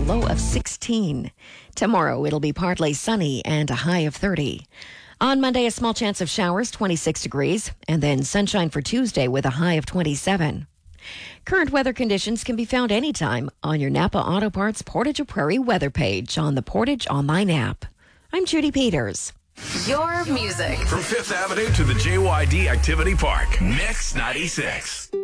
low of 16. Tomorrow, it'll be partly sunny and a high of 30. On Monday, a small chance of showers, 26 degrees, and then sunshine for Tuesday with a high of 27. Current weather conditions can be found anytime on your Napa Auto Parts Portage of Prairie weather page on the Portage Online app. I'm Judy Peters. Your music. From Fifth Avenue to the JYD Activity Park. Mix 96.